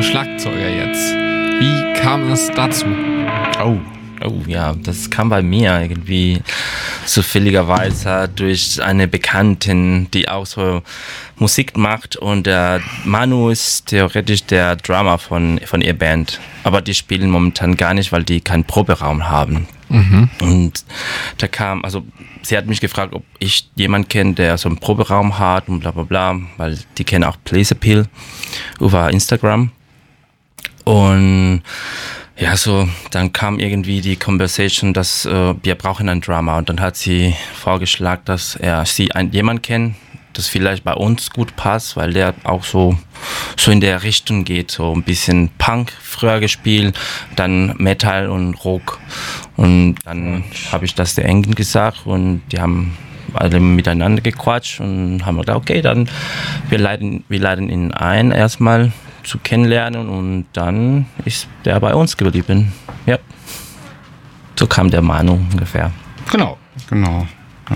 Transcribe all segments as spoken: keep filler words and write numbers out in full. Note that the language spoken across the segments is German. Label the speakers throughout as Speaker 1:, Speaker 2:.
Speaker 1: Schlagzeuger jetzt. Wie kam es dazu?
Speaker 2: Oh. Oh ja, das kam bei mir irgendwie zufälligerweise durch eine Bekanntin, die auch so Musik macht, und der Manu ist theoretisch der Drummer von, von ihr Band, aber die spielen momentan gar nicht, weil die keinen Proberaum haben. Mhm. Und da kam, also sie hat mich gefragt, ob ich jemanden kenne, der so einen Proberaum hat und bla bla bla, weil die kennen auch Blaze Appeal über Instagram. Und ja, so, dann kam irgendwie die Conversation, dass äh, wir brauchen einen Drummer, und dann hat sie vorgeschlagen, dass er sie ein, jemand kennt, das vielleicht bei uns gut passt, weil der auch so, so in der Richtung geht, so ein bisschen Punk früher gespielt, dann Metal und Rock, und dann habe ich das der Engen gesagt, und die haben alle miteinander gequatscht und haben gedacht, okay, dann wir leiten, wir leiten ihn ein erstmal zu kennenlernen, und dann ist der bei uns geblieben. Ja. So kam der Manu ungefähr.
Speaker 3: Genau. Genau.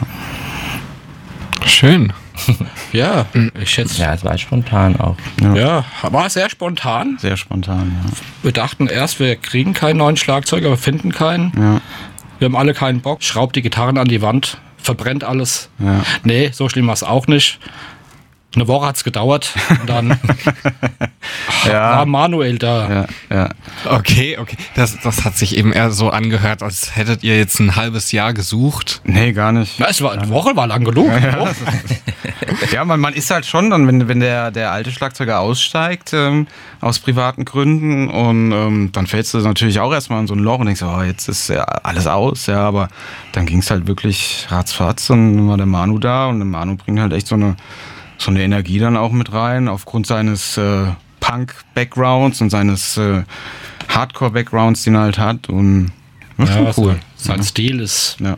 Speaker 1: Ja. Schön.
Speaker 3: Ja, ich schätze.
Speaker 2: Ja, es war spontan auch.
Speaker 3: Ja. ja, war sehr spontan.
Speaker 2: Sehr spontan, ja.
Speaker 3: Wir dachten erst, wir kriegen keinen neuen Schlagzeuger, aber finden keinen. Ja. Wir haben alle keinen Bock. Schraubt die Gitarren an die Wand, verbrennt alles. Ja. Nee, so schlimm war es auch nicht. Eine Woche hat es gedauert, und dann ja. war Manuel da.
Speaker 1: Ja, ja. Okay, okay. Das, das hat sich eben eher so angehört, als hättet ihr jetzt ein halbes Jahr gesucht.
Speaker 2: Nee, gar nicht.
Speaker 3: Na, es war, eine Woche war lang genug.
Speaker 2: Ja, ja. ja man, man ist halt schon dann, wenn, wenn der, der alte Schlagzeuger aussteigt, ähm, aus privaten Gründen, und ähm, dann fällst du natürlich auch erstmal in so ein Loch und denkst, oh, jetzt ist ja alles aus, ja, aber dann ging es halt wirklich ratzfatz, und dann war der Manu da, und der Manu bringt halt echt so eine so eine Energie dann auch mit rein, aufgrund seines äh, Punk-Backgrounds und seines äh, Hardcore-Backgrounds, den er halt hat. Und das
Speaker 3: ja,
Speaker 2: ist schon cool.
Speaker 3: Sein ja. Stil ist
Speaker 2: ja.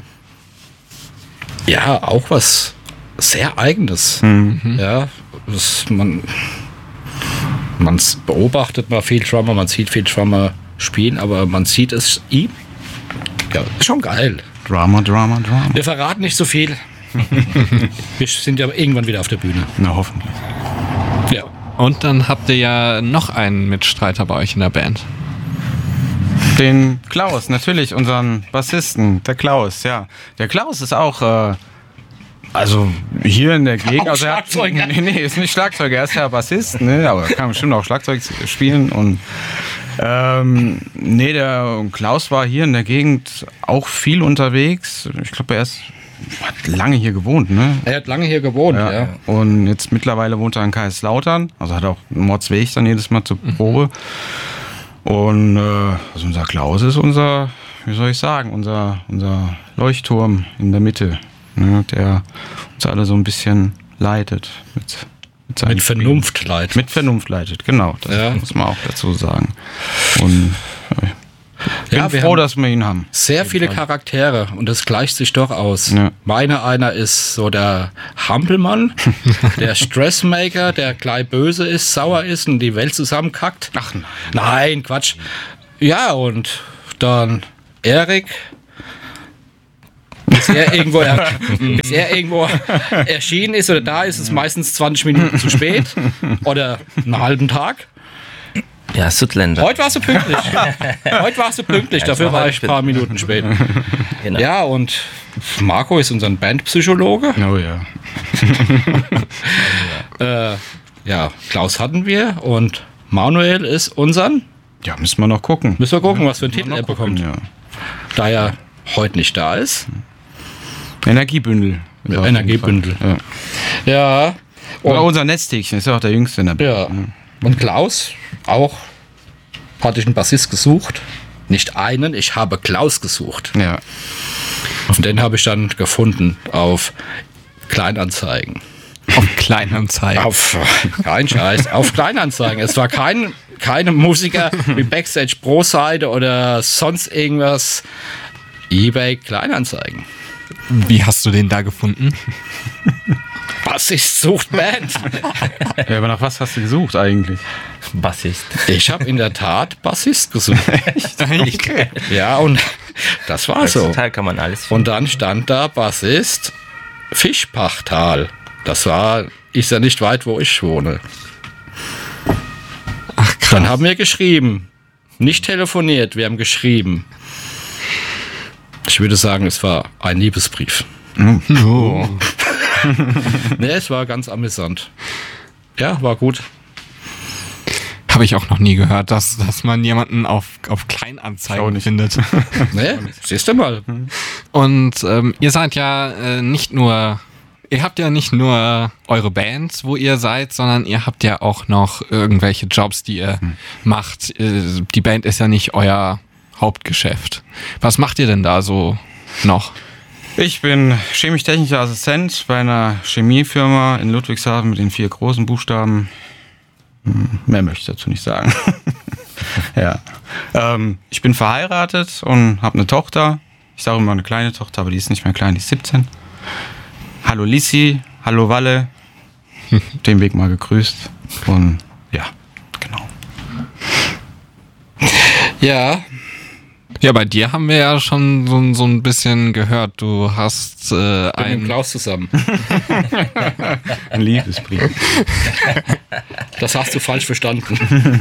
Speaker 3: ja auch was sehr Eigenes.
Speaker 2: Mhm.
Speaker 3: Ja, das, man man beobachtet mal viel Drummer, man sieht viel Drummer spielen, aber man sieht es ihm. Ja, ist schon geil.
Speaker 2: Drama, Drama, Drama.
Speaker 3: Wir verraten nicht so viel. Wir sind ja irgendwann wieder auf der Bühne.
Speaker 2: Na, hoffentlich.
Speaker 1: Ja. Und dann habt ihr ja noch einen Mitstreiter bei euch in der Band.
Speaker 2: Den Klaus, natürlich, unseren Bassisten, der Klaus, ja. Der Klaus ist auch, äh, also hier in der Gegend.
Speaker 3: Auch
Speaker 2: also
Speaker 3: Schlagzeuger?
Speaker 2: Nee, nee, ist nicht Schlagzeuger, er ist ja Bassist, ne, aber er kann bestimmt auch Schlagzeug spielen. Und ähm, nee, der Klaus war hier in der Gegend auch viel unterwegs. Ich glaube, er ist hat lange hier gewohnt, ne?
Speaker 3: Er hat lange hier gewohnt, ja. ja.
Speaker 2: Und jetzt mittlerweile wohnt er in Kaiserslautern. Also hat auch einen Mordsweg dann jedes Mal zur Probe. Mhm. Und äh, also unser Klaus ist unser, wie soll ich sagen, unser, unser Leuchtturm in der Mitte, ne? Der uns alle so ein bisschen leitet. Mit,
Speaker 3: mit, mit Vernunft leitet.
Speaker 2: Mit Vernunft leitet, genau. Das ja. muss man auch dazu sagen. Und äh, Ich bin
Speaker 3: ja, wir
Speaker 2: froh,
Speaker 3: haben
Speaker 2: dass wir ihn haben.
Speaker 3: Sehr viele Charaktere, und das gleicht sich doch aus. Ja. Meiner einer ist so der Hampelmann, der Stressmaker, der gleich böse ist, sauer ist und die Welt zusammenkackt.
Speaker 2: Ach nein.
Speaker 3: Nein, Quatsch. Ja, und dann Erik. Bis er, irgendwo er, bis er irgendwo erschienen ist oder da ist, ist es meistens zwanzig Minuten zu spät oder einen halben Tag.
Speaker 2: Ja, Südländer.
Speaker 3: Heute warst du pünktlich. Heute warst du pünktlich, dafür war ich ein paar Minuten spät. Genau. Ja, und Marco ist unser Bandpsychologe.
Speaker 2: Oh ja.
Speaker 3: äh, ja, Klaus hatten wir, und Manuel ist unseren.
Speaker 2: Ja, müssen wir noch gucken.
Speaker 3: Müssen wir gucken, was für einen Titel er
Speaker 2: gucken,
Speaker 3: bekommt.
Speaker 2: Ja.
Speaker 3: Da er heute nicht da ist.
Speaker 2: Energiebündel.
Speaker 3: Ja, Energiebündel. Ja. ja.
Speaker 2: Und Oder unser Netztägchen ist ja auch der Jüngste in der
Speaker 3: Band. Ja. Und Klaus, auch hatte ich einen Bassist gesucht. Nicht einen, ich habe Klaus gesucht.
Speaker 2: Ja.
Speaker 3: Und den habe ich dann gefunden auf Kleinanzeigen.
Speaker 1: Auf Kleinanzeigen?
Speaker 3: Auf, kein Scheiß, auf Kleinanzeigen. Es war kein, keine Musiker wie Backstage Pro Seite oder sonst irgendwas. eBay Kleinanzeigen.
Speaker 1: Wie hast du den da gefunden?
Speaker 3: Bassist sucht Band.
Speaker 2: Ja, aber nach was hast du gesucht eigentlich?
Speaker 3: Bassist. Ich habe in der Tat Bassist gesucht.
Speaker 2: Echt? Okay.
Speaker 3: Ja, und das war so.
Speaker 2: Heutzutage kann man alles finden.
Speaker 3: Und dann stand da Bassist Fischbachtal. Das war, ist ja nicht weit, wo ich wohne.
Speaker 1: Ach
Speaker 3: Dann haben wir geschrieben. Nicht telefoniert, wir haben geschrieben. Ich würde sagen, es war ein Liebesbrief.
Speaker 1: Oh.
Speaker 3: Ne, es war ganz amüsant. Ja, war gut.
Speaker 1: Habe ich auch noch nie gehört, dass, dass man jemanden auf, auf Kleinanzeigen findet.
Speaker 3: Ne, siehst du mal.
Speaker 1: Und ähm, ihr seid ja äh, nicht nur, ihr habt ja nicht nur eure Bands, wo ihr seid, sondern ihr habt ja auch noch irgendwelche Jobs, die ihr hm. macht. Äh, die Band ist ja nicht euer Hauptgeschäft. Was macht ihr denn da so noch?
Speaker 4: Ich bin chemisch-technischer Assistent bei einer Chemiefirma in Ludwigshafen mit den vier großen Buchstaben. Mehr möchte ich dazu nicht sagen. ja. ähm, ich bin verheiratet und habe eine Tochter. Ich sage immer eine kleine Tochter, aber die ist nicht mehr klein, die ist siebzehn. Hallo Lissi, hallo Walle. Den Weg mal gegrüßt. Und ja, genau.
Speaker 3: Ja.
Speaker 1: Ja, bei dir haben wir ja schon so, so ein bisschen gehört. Du hast äh,
Speaker 3: mit
Speaker 1: ein...
Speaker 3: dem Klaus zusammen.
Speaker 4: Ein Liebesbrief.
Speaker 3: Das hast du falsch verstanden.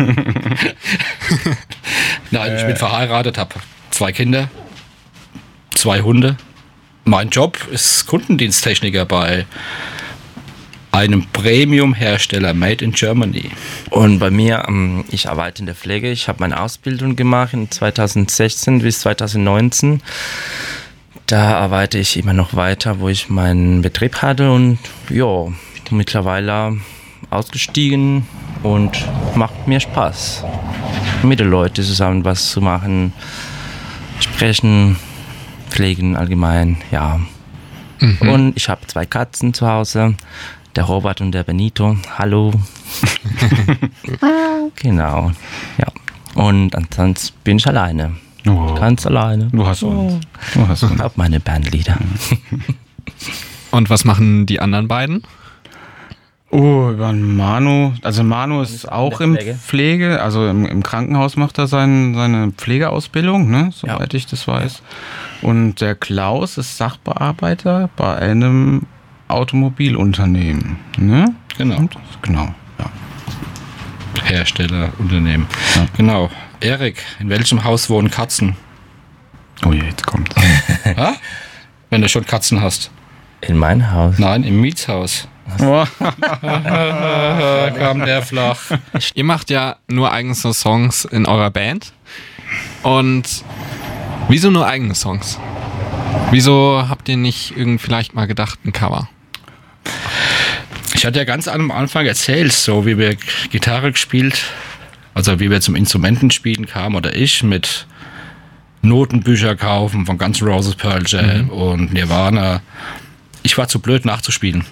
Speaker 3: Nein, ich bin verheiratet, habe zwei Kinder, zwei Hunde. Mein Job ist Kundendiensttechniker bei einem Premium-Hersteller Made in Germany.
Speaker 2: Und bei mir, ähm, ich arbeite in der Pflege. Ich habe meine Ausbildung gemacht in zweitausendsechzehn bis zweitausendneunzehn. Da arbeite ich immer noch weiter, wo ich meinen Betrieb hatte und ja, mittlerweile ausgestiegen und macht mir Spaß, mit den Leuten zusammen was zu machen, sprechen, pflegen allgemein, ja. Mhm. Und ich habe zwei Katzen zu Hause. Der Robert und der Benito. Hallo. Genau. Ja. Und ansonsten bin ich alleine.
Speaker 4: Oh.
Speaker 2: Ganz alleine.
Speaker 4: Du hast uns. Du hast uns.
Speaker 2: Ich habe meine Bandlieder.
Speaker 1: Und was machen die anderen beiden?
Speaker 4: Oh, über Manu. Also Manu ist auch in Pflege. Pflege, also im, im Krankenhaus macht er sein, seine Pflegeausbildung, ne, soweit ja. ich das weiß. Und der Klaus ist Sachbearbeiter bei einem Automobilunternehmen, ne?
Speaker 3: Genau.
Speaker 4: Und, genau, ja.
Speaker 3: Herstellerunternehmen.
Speaker 4: Ja.
Speaker 3: Genau. Erik, in welchem Haus wohnen Katzen?
Speaker 4: Oh je, jetzt kommt's.
Speaker 3: Ha? Wenn du schon Katzen hast.
Speaker 2: In mein Haus?
Speaker 3: Nein, im Mietshaus.
Speaker 4: Oh.
Speaker 3: Da kam der flach.
Speaker 1: Ihr macht ja nur eigene Songs in eurer Band. Und wieso nur eigene Songs? Wieso habt ihr nicht irgend vielleicht mal gedacht, ein Cover?
Speaker 3: Ich hatte ja ganz am Anfang erzählt, so wie wir Gitarre gespielt, also wie wir zum Instrumentenspielen kamen oder ich mit Notenbücher kaufen von Guns N' Roses, Pearl Jam mhm. und Nirvana. Ich war zu blöd nachzuspielen.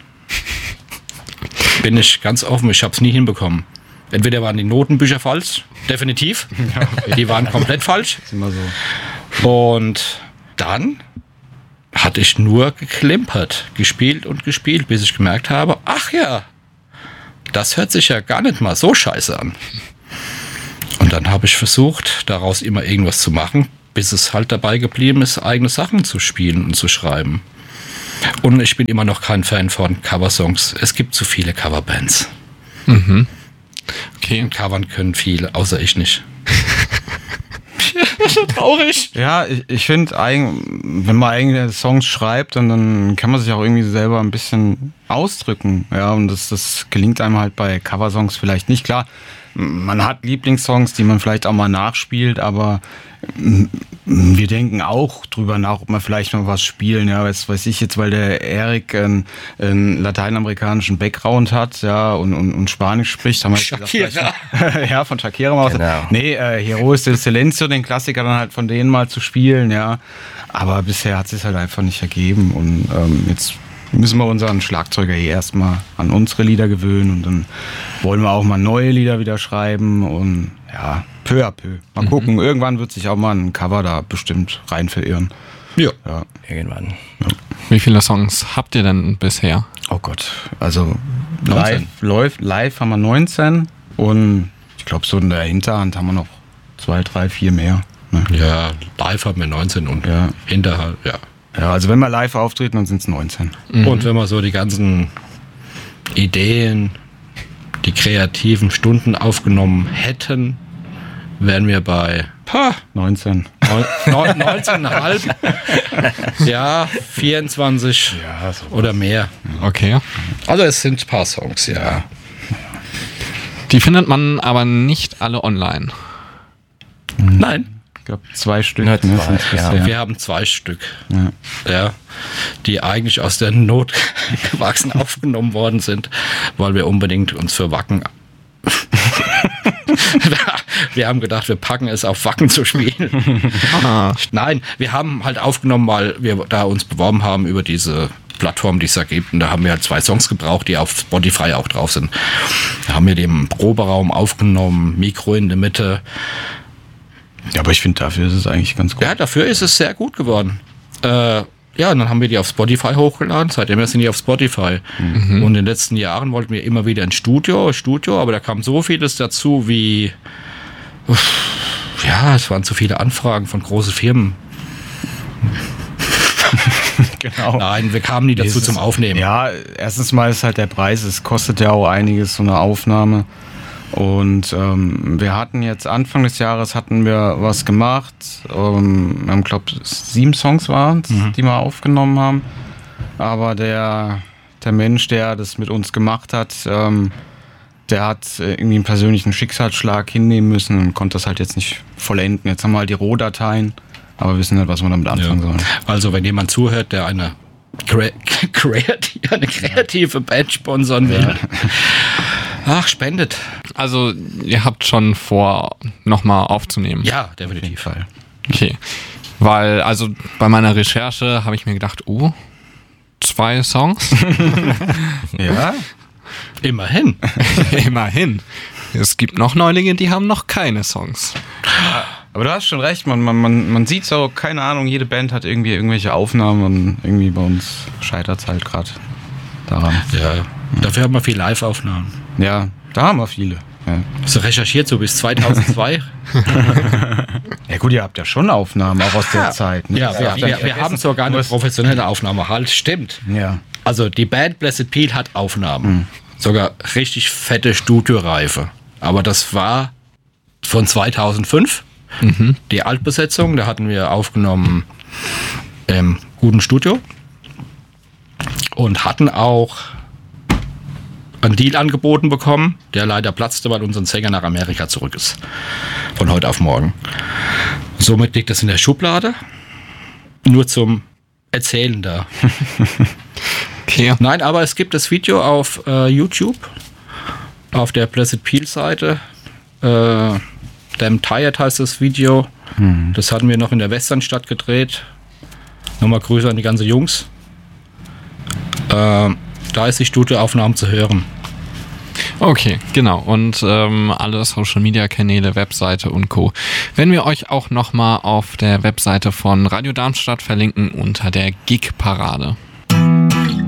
Speaker 3: Bin ich ganz offen, ich habe es nie hinbekommen. Entweder waren die Notenbücher falsch, definitiv. Ja. Die waren komplett falsch.
Speaker 4: Ist immer so.
Speaker 3: Und dann hatte ich nur geklimpert, gespielt und gespielt, bis ich gemerkt habe, ach ja, das hört sich ja gar nicht mal so scheiße an. Und dann habe ich versucht, daraus immer irgendwas zu machen, bis es halt dabei geblieben ist, eigene Sachen zu spielen und zu schreiben. Und ich bin immer noch kein Fan von Coversongs. Es gibt zu viele Coverbands.
Speaker 1: Mhm. Okay.
Speaker 3: Und covern können viele, außer ich nicht. Das ist so traurig.
Speaker 4: Ja, ich, ich finde, wenn man eigene Songs schreibt, dann, dann kann man sich auch irgendwie selber ein bisschen ausdrücken. Ja, und das, das gelingt einem halt bei Coversongs vielleicht nicht. Klar, man hat Lieblingssongs, die man vielleicht auch mal nachspielt, aber wir denken auch drüber nach, ob wir vielleicht mal was spielen. Ja, was weiß ich jetzt, weil der Erik einen, einen lateinamerikanischen Background hat, ja, und, und, und Spanisch spricht. Haben wir
Speaker 3: Shakira.
Speaker 4: Gesagt, ja, von Shakira mal.
Speaker 2: Genau.
Speaker 4: Nee, äh, Heroes del Silencio, den Klassiker dann halt von denen mal zu spielen, ja. Aber bisher hat es sich halt einfach nicht ergeben und ähm, jetzt müssen wir unseren Schlagzeuger hier erstmal an unsere Lieder gewöhnen und dann wollen wir auch mal neue Lieder wieder schreiben und ja, peu à peu. Mal mhm. gucken, irgendwann wird sich auch mal ein Cover da bestimmt rein verirren.
Speaker 3: Ja.
Speaker 4: ja.
Speaker 2: Irgendwann.
Speaker 1: Ja. Wie viele Songs habt ihr denn bisher?
Speaker 4: Oh Gott, also live, live, live haben wir neunzehn und ich glaube so in der Hinterhand haben wir noch zwei, drei, vier mehr. Ne?
Speaker 3: Ja, live haben wir neunzehn und
Speaker 4: ja.
Speaker 3: Hinterhand, ja.
Speaker 4: Ja, also wenn wir live auftreten, dann sind es neunzehn.
Speaker 3: Mhm. Und wenn man so die ganzen Ideen, die kreativen Stunden aufgenommen hätten, wären wir bei pah,
Speaker 4: neunzehn.
Speaker 3: neunzehn Komma fünf. Ja, vierundzwanzig
Speaker 4: Ja, so
Speaker 3: oder mehr.
Speaker 1: Okay.
Speaker 3: Also es sind ein paar Songs, ja.
Speaker 1: Die findet man aber nicht alle online.
Speaker 3: Nein,
Speaker 4: Ich glaube, zwei Stück.
Speaker 2: Nur
Speaker 4: ne,
Speaker 2: zwei,
Speaker 4: sind's
Speaker 2: ja.
Speaker 4: bisher.
Speaker 3: wir haben zwei Stück,
Speaker 4: Ja.
Speaker 3: ja, die eigentlich aus der Not gewachsen aufgenommen worden sind, weil wir unbedingt uns für Wacken wir haben gedacht, wir packen es auf Wacken zu spielen.
Speaker 1: Ah.
Speaker 3: Nein, wir haben halt aufgenommen, weil wir da uns beworben haben über diese Plattform, die es da gibt. Und da haben wir halt zwei Songs gebraucht, die auf Spotify auch drauf sind. Da haben wir den im Proberaum aufgenommen, Mikro in der Mitte.
Speaker 4: Ja, aber ich finde, dafür ist es eigentlich ganz gut.
Speaker 3: Ja, dafür ist es sehr gut geworden. Äh, ja, und dann haben wir die auf Spotify hochgeladen. Seitdem sind die auf Spotify. Mhm. Und in den letzten Jahren wollten wir immer wieder ein Studio, Studio, aber da kam so vieles dazu wie, uff, ja, es waren zu viele Anfragen von großen Firmen.
Speaker 4: Genau.
Speaker 3: Nein, wir kamen nie dazu
Speaker 4: Dieses-
Speaker 3: zum Aufnehmen.
Speaker 4: Ja, erstens mal ist halt der Preis, es kostet ja auch einiges, so eine Aufnahme. Und ähm, wir hatten jetzt Anfang des Jahres hatten wir was gemacht. Ähm, wir haben, glaube ich, sieben Songs waren es,
Speaker 3: Mhm.
Speaker 4: die wir aufgenommen haben. Aber der, der Mensch, der das mit uns gemacht hat, ähm, der hat äh, irgendwie einen persönlichen Schicksalsschlag hinnehmen müssen und konnte das halt jetzt nicht vollenden. Jetzt haben wir halt die Rohdateien, aber wir wissen nicht, was wir damit anfangen sollen.
Speaker 3: Also wenn jemand zuhört, der eine, Cre Creative, eine kreative Band sponsern will, ach, spendet.
Speaker 1: Also ihr habt schon vor, nochmal aufzunehmen.
Speaker 3: Ja, definitiv.
Speaker 4: Fall.
Speaker 1: Okay. Weil, also bei meiner Recherche habe ich mir gedacht, oh, zwei Songs?
Speaker 4: Ja,
Speaker 3: Immerhin.
Speaker 1: Immerhin. Es gibt noch Neulinge, die haben noch keine Songs.
Speaker 4: aber du hast schon recht, man, man, man, man sieht so, keine Ahnung, jede Band hat irgendwie irgendwelche Aufnahmen und irgendwie bei uns scheitert es halt gerade daran.
Speaker 3: Ja, dafür haben wir viel Live-Aufnahmen.
Speaker 4: Ja, da haben wir viele. Ja.
Speaker 3: So recherchiert so bis zweitausendzwei.
Speaker 4: Ja gut, ihr habt ja schon Aufnahmen, auch aus der Zeit. Ne?
Speaker 3: Ja, wir,
Speaker 4: Darf ja
Speaker 3: wir,
Speaker 4: nicht
Speaker 3: wir haben
Speaker 4: vergessen.
Speaker 3: sogar eine
Speaker 4: Du hast-
Speaker 3: professionelle Aufnahme. Halt, stimmt.
Speaker 4: Ja.
Speaker 3: Also die Band Blessed Peel hat Aufnahmen. Sogar richtig fette Studioreife. Aber das war von zweitausendfünf. Die Altbesetzung, da hatten wir aufgenommen im guten Studio. Und hatten auch einen Deal angeboten bekommen, der leider platzte, weil unser Sänger nach Amerika zurück ist. Von heute auf morgen. Somit liegt das in der Schublade. Nur zum Erzählen da.
Speaker 1: Okay.
Speaker 3: Nein, aber es gibt das Video auf äh, YouTube, auf der Blessed Peel Seite. Äh, Damn Tired heißt das Video.
Speaker 4: Hm.
Speaker 3: Das hatten wir noch in der Westernstadt gedreht. Nochmal Grüße an die ganzen Jungs. Äh, da ist die Studioaufnahme zu hören.
Speaker 1: Okay, genau. Und ähm, alle Social-Media-Kanäle, Webseite und Co. Wenn wir euch auch nochmal auf der Webseite von Radio Darmstadt verlinken unter der Gig-Parade.